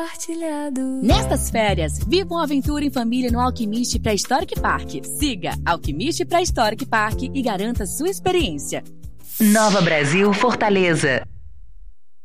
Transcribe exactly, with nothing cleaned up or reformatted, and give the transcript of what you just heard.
Nestas férias, viva uma aventura em família no Alquimiste Pré-Histórico Park. Siga Alquimiste Pré-Histórico Park e garanta sua experiência. Nova Brasil, Fortaleza.